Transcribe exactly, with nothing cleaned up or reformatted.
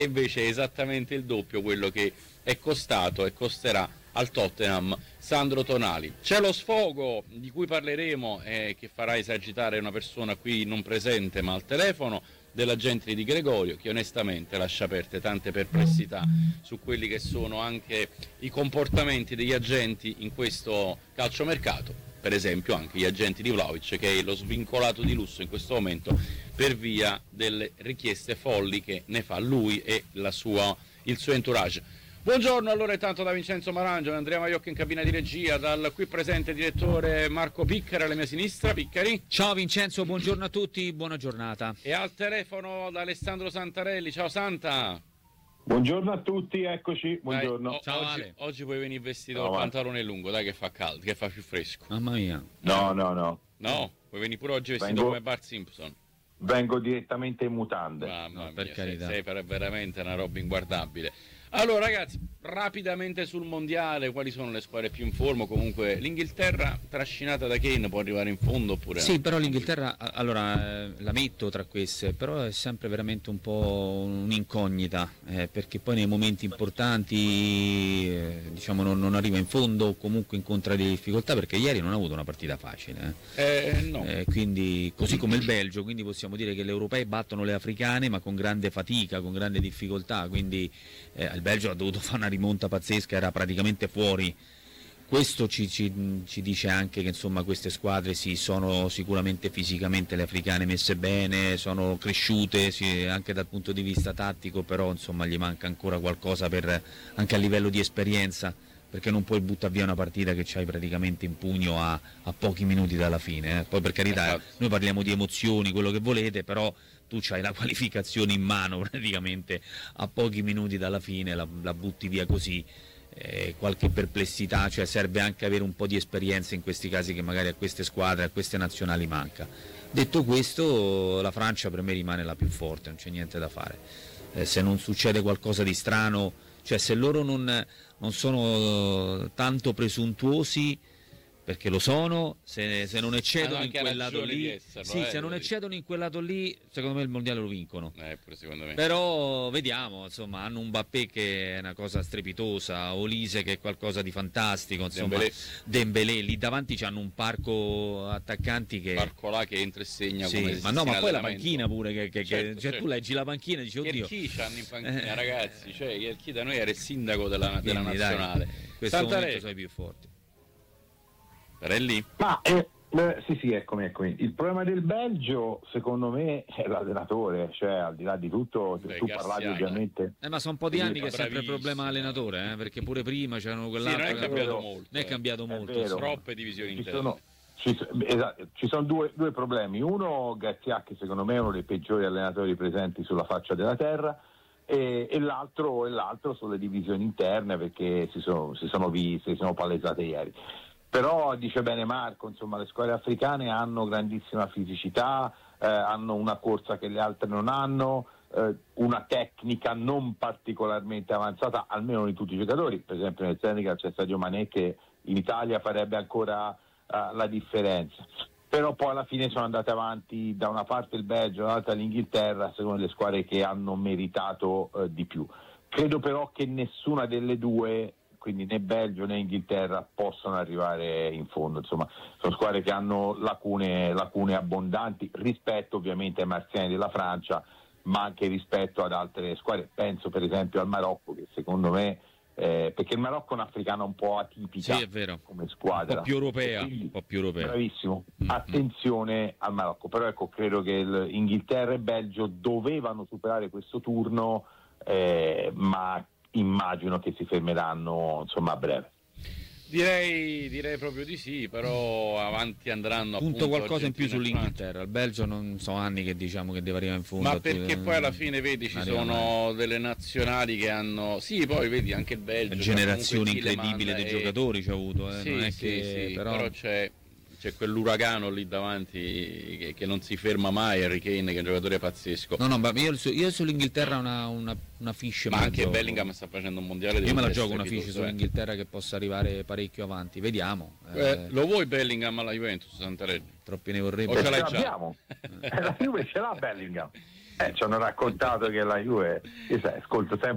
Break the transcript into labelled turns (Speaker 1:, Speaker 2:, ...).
Speaker 1: e invece è esattamente il doppio quello che è costato e costerà al Tottenham Sandro Tonali. C'è lo sfogo di cui parleremo e che farà esagitare una persona qui non presente ma al telefono, dell'agente di Gregorio, che onestamente lascia aperte tante perplessità su quelli che sono anche i comportamenti degli agenti in questo calciomercato, per esempio anche gli agenti di Vlahovic, che è lo svincolato di lusso in questo momento per via delle richieste folli che ne fa lui e la sua, il suo entourage. Buongiorno allora intanto da Vincenzo Marangio, Andrea Maiocca in cabina di regia, dal qui presente direttore Marco Piccari alla mia sinistra. Piccari.
Speaker 2: Ciao Vincenzo, buongiorno a tutti, buona giornata.
Speaker 1: E al telefono da Alessandro Santarelli, ciao Santa.
Speaker 3: Buongiorno a tutti, eccoci, buongiorno.
Speaker 1: Dai, o,
Speaker 2: ciao
Speaker 1: oggi,
Speaker 2: Ale.
Speaker 1: oggi puoi venire vestito
Speaker 3: no,
Speaker 1: col pantalone lungo, dai che fa caldo, che fa più fresco.
Speaker 2: Mamma mia.
Speaker 3: No, no, no.
Speaker 1: No, puoi venire pure oggi vestito
Speaker 3: Vengo...
Speaker 1: come Bart Simpson.
Speaker 3: Vengo direttamente in mutande.
Speaker 1: Mamma
Speaker 2: no, per
Speaker 1: mia,
Speaker 2: carità.
Speaker 1: sei, sei veramente una roba inguardabile. Allora ragazzi, rapidamente sul mondiale, quali sono le squadre più in forma? Comunque l'Inghilterra trascinata da Kane può arrivare in fondo oppure
Speaker 2: Sì,
Speaker 1: no?
Speaker 2: però l'Inghilterra, allora eh, la metto tra queste, però è sempre veramente un po' un'incognita, eh, perché poi nei momenti importanti eh, diciamo non, non arriva in fondo o comunque incontra delle difficoltà, perché ieri non ha avuto una partita facile.
Speaker 1: Eh, eh no.
Speaker 2: Eh, quindi, così come il Belgio, quindi possiamo dire che le europee battono le africane ma con grande fatica, con grande difficoltà, quindi eh, il Belgio ha dovuto fare una rimonta pazzesca, era praticamente fuori. Questo ci, ci, ci dice anche che insomma queste squadre sì, sono sicuramente fisicamente le africane messe bene, sono cresciute sì, anche dal punto di vista tattico, però insomma gli manca ancora qualcosa per, anche a livello di esperienza, perché non puoi buttare via una partita che c'hai praticamente in pugno a, a pochi minuti dalla fine. Eh. Poi per carità, noi parliamo di emozioni, quello che volete, però tu c'hai la qualificazione in mano praticamente a pochi minuti dalla fine, la, la butti via così. Eh, qualche perplessità, cioè serve anche avere un po' di esperienza in questi casi che magari a queste squadre, a queste nazionali manca. Detto questo, la Francia per me rimane la più forte, non c'è niente da fare. Eh, se non succede qualcosa di strano, cioè se loro non, non sono tanto presuntuosi, perché lo sono, se, se non eccedono in quel lato lì,
Speaker 1: esserlo,
Speaker 2: sì,
Speaker 1: eh,
Speaker 2: se non eccedono in quel lato lì, secondo me il mondiale lo vincono.
Speaker 1: Eh, pure secondo me.
Speaker 2: Però vediamo, insomma, hanno un Mbappé che è una cosa strepitosa, Olise che è qualcosa di fantastico, insomma,
Speaker 1: Dembélé,
Speaker 2: Dembélé lì davanti c'hanno un parco attaccanti che
Speaker 1: Barcolà che entra e segna
Speaker 2: sì,
Speaker 1: come
Speaker 2: ma no, ma poi la
Speaker 1: allenamento.
Speaker 2: panchina pure che, che,
Speaker 1: Certo,
Speaker 2: che cioè
Speaker 1: certo.
Speaker 2: tu leggi la panchina e dici oddio.
Speaker 1: Chi c'hanno in panchina,
Speaker 2: Eh.
Speaker 1: ragazzi? Cioè, chi da noi era il sindaco della, della
Speaker 2: Quindi,
Speaker 1: nazionale.
Speaker 2: dai, in questo
Speaker 1: Santarelli.
Speaker 2: momento sono i più forti.
Speaker 1: Tarelli?
Speaker 3: Ma eh, eh, sì, sì, eccomi, eccomi. Il problema del Belgio, secondo me, è l'allenatore, cioè al di là di tutto,
Speaker 1: Beh,
Speaker 3: tu
Speaker 1: Garcia,
Speaker 3: parlavi ovviamente.
Speaker 2: Eh, ma sono un po' di
Speaker 3: Sì,
Speaker 2: anni che è sempre il
Speaker 1: bravissimo.
Speaker 2: problema allenatore, eh, perché pure prima c'erano
Speaker 1: Sì,
Speaker 2: quell'altro.
Speaker 1: non è
Speaker 2: che-
Speaker 1: cambiato
Speaker 3: vero.
Speaker 1: molto.
Speaker 2: non è
Speaker 1: eh.
Speaker 2: cambiato
Speaker 3: È
Speaker 2: molto.
Speaker 3: vero.
Speaker 2: insomma.
Speaker 1: Troppe divisioni
Speaker 3: Ci
Speaker 1: interne.
Speaker 3: sono, ci, esatto, ci sono due, due problemi. Uno, Garcia, che secondo me è uno dei peggiori allenatori presenti sulla faccia della terra, e, e, l'altro, e l'altro sono le divisioni interne, perché si sono, si sono viste, si sono palesate ieri. Però dice bene Marco, insomma, le squadre africane hanno grandissima fisicità, eh, hanno una corsa che le altre non hanno, eh, una tecnica non particolarmente avanzata, almeno di tutti i giocatori. Per esempio nel Senegal c'è Sadio Mané che in Italia farebbe ancora uh, la differenza. Però poi alla fine sono andate avanti da una parte il Belgio, dall'altra l'Inghilterra, secondo le squadre che hanno meritato uh, di più. Credo però che nessuna delle due, quindi né Belgio né Inghilterra, possono arrivare in fondo. Insomma, sono squadre che hanno lacune, lacune abbondanti rispetto ovviamente ai marziani della Francia, ma anche rispetto ad altre squadre. Penso per esempio al Marocco, che secondo me, eh, perché il Marocco è un'Africana un po' atipica,
Speaker 2: Sì, è vero.
Speaker 3: come squadra,
Speaker 2: Un po' più europea,
Speaker 3: Quindi,
Speaker 2: un po' più europea.
Speaker 3: Bravissimo,
Speaker 2: Mm-hmm.
Speaker 3: attenzione al Marocco. Però ecco, credo che il Inghilterra e Belgio dovevano superare questo turno, eh, ma immagino che si fermeranno insomma a breve.
Speaker 1: Direi, direi proprio di sì, però avanti andranno
Speaker 2: Punto
Speaker 1: appunto
Speaker 2: qualcosa in più
Speaker 1: Argentina e Francia.
Speaker 2: sull'Inghilterra. Il Belgio non so anni che diciamo che deve arrivare in fondo.
Speaker 1: Ma perché poi alla fine vedi ci
Speaker 2: arriva
Speaker 1: sono
Speaker 2: mai.
Speaker 1: delle nazionali che hanno, sì, poi vedi anche il Belgio,
Speaker 2: generazione
Speaker 1: comunque
Speaker 2: incredibile
Speaker 1: Tielemans
Speaker 2: dei
Speaker 1: e-
Speaker 2: giocatori c'ha avuto, eh.
Speaker 1: Sì,
Speaker 2: non è
Speaker 1: sì,
Speaker 2: che
Speaker 1: sì,
Speaker 2: però,
Speaker 1: però c'è, c'è quell'uragano lì davanti che, che non si ferma mai, Harry Kane che è un giocatore pazzesco.
Speaker 2: no no, ma io, io sull'Inghilterra una, una, una fiche
Speaker 1: Ma
Speaker 2: me la
Speaker 1: anche
Speaker 2: gioco.
Speaker 1: Bellingham sta facendo un mondiale.
Speaker 2: Io me la
Speaker 1: deve
Speaker 2: gioco
Speaker 1: essere
Speaker 2: una fiche
Speaker 1: pietoso, eh.
Speaker 2: sull'Inghilterra che possa arrivare parecchio avanti, vediamo.
Speaker 1: Eh,
Speaker 2: Eh,
Speaker 1: lo vuoi Bellingham alla Juventus, Santarelli?
Speaker 2: troppi ne
Speaker 1: O
Speaker 2: vorrebbero.
Speaker 1: ce l'hai
Speaker 3: Ce
Speaker 1: già?
Speaker 3: l'abbiamo. La Juve ce l'ha Bellingham. Eh, ci hanno raccontato che la Juve, io sai, ascolto sempre